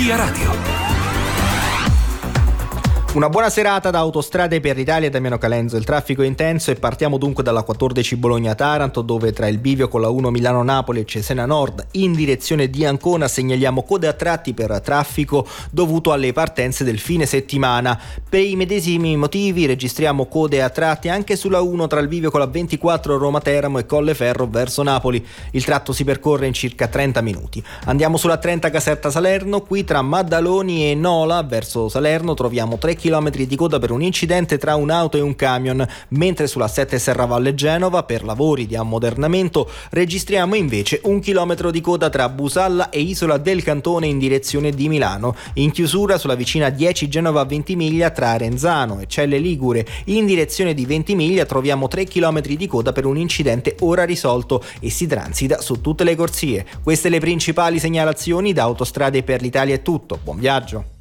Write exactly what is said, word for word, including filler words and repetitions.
Via Radio. Una buona serata da Autostrade per l'Italia, Damiano Calenzo. Il traffico è intenso e partiamo dunque dalla quattordici Bologna-Taranto, dove tra il bivio con la uno Milano-Napoli e Cesena Nord in direzione di Ancona segnaliamo code a tratti per traffico dovuto alle partenze del fine settimana. Per i medesimi motivi registriamo code a tratti anche sulla uno tra il bivio con la ventiquattro Roma-Teramo e Colleferro verso Napoli. Il tratto si percorre in circa trenta minuti. Andiamo sulla trenta Caserta Salerno, qui tra Maddaloni e Nola verso Salerno troviamo tre chilometri di coda per un incidente tra un'auto e un camion, mentre sulla sette Serravalle Genova per lavori di ammodernamento registriamo invece un chilometro di coda tra Busalla e Isola del Cantone in direzione di Milano. In chiusura sulla vicina dieci Genova Ventimiglia tra Arenzano e Celle Ligure in direzione di Ventimiglia troviamo tre chilometri di coda per un incidente ora risolto e si transita su tutte le corsie. Queste le principali segnalazioni. Da Autostrade per l'Italia è tutto, buon viaggio.